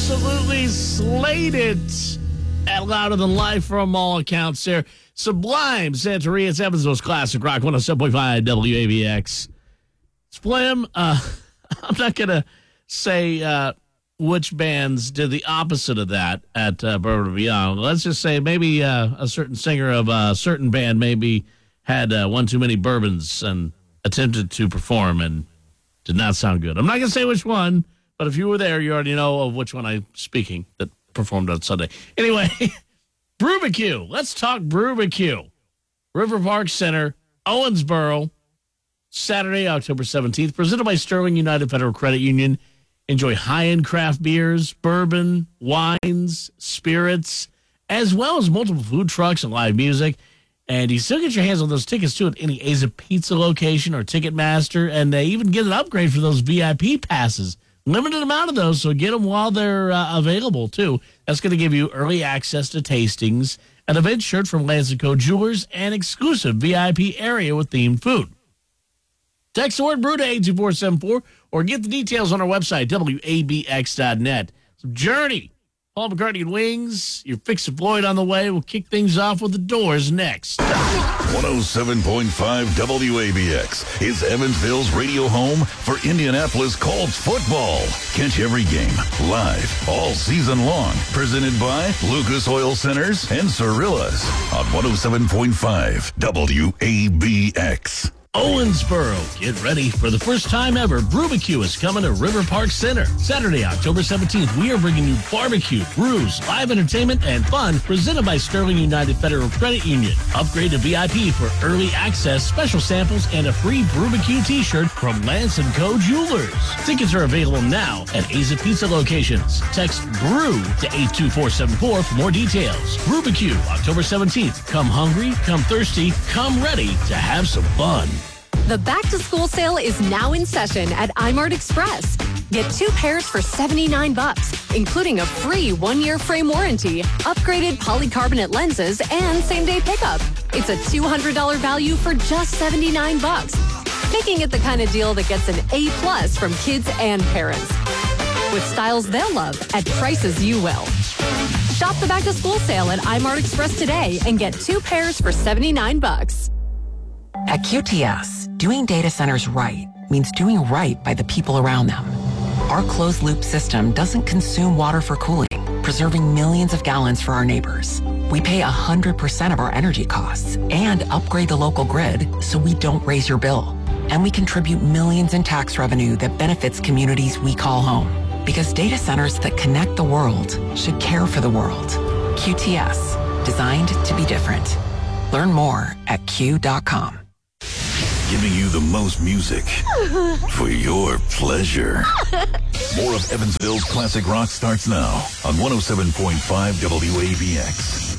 absolutely slayed it at Louder Than Life from all accounts there. Sublime, Santoria's Evansville's Classic Rock 107.5 WABX. Splim, I'm not going to say which bands did the opposite of that at Bourbon Beyond. Let's just say maybe a certain singer of a certain band maybe had one too many bourbons and attempted to perform and did not sound good. I'm not going to say which one, but if you were there, you already know of which one I'm speaking that performed on Sunday. Anyway, Brewbecue. Let's talk Brewbecue. River Park Center, Owensboro, Saturday, October 17th, presented by Sterling United Federal Credit Union. Enjoy high-end craft beers, bourbon, wines, spirits, as well as multiple food trucks and live music. And you still get your hands on those tickets, too, at any Aza Pizza location or Ticketmaster. And they even get an upgrade for those VIP passes. Limited amount of those, so get them while they're available, too. That's going to give you early access to tastings, an event shirt from Lance & Co. Jewelers, and exclusive VIP area with themed food. Text the word brew to 82474 or get the details on our website, WABX.net. So Journey, Paul McCartney and Wings, your Fix It Floyd on the way. We'll kick things off with the Doors next. 107.5 WABX is Evansville's radio home for Indianapolis Colts football. Catch every game live all season long. Presented by Lucas Oil Centers and Cirillas on 107.5 WABX. Owensboro, get ready for the first time ever. Brewbecue is coming to River Park Center. Saturday, October 17th, we are bringing you barbecue, brews, live entertainment, and fun presented by Sterling United Federal Credit Union. Upgrade to VIP for early access, special samples, and a free Brewbecue t-shirt from Lance & Co. Jewelers. Tickets are available now at Aza Pizza locations. Text BREW to 82474 for more details. Brewbecue, October 17th. Come hungry, come thirsty, come ready to have some fun. The back-to-school sale is now in session at iMart Express. Get 2 pairs for $79, including a free 1-year frame warranty, upgraded polycarbonate lenses, and same-day pickup. It's a $200 value for just $79, making it the kind of deal that gets an A+ from kids and parents. With styles they'll love at prices you will. Shop the back-to-school sale at iMart Express today and get 2 pairs for $79. At QTS, doing data centers right means doing right by the people around them. Our closed-loop system doesn't consume water for cooling, preserving millions of gallons for our neighbors. We pay 100% of our energy costs and upgrade the local grid so we don't raise your bill. And we contribute millions in tax revenue that benefits communities we call home. Because data centers that connect the world should care for the world. QTS, designed to be different. Learn more at Q.com. Giving you the most music for your pleasure. More of Evansville's classic rock starts now on 107.5 WABX.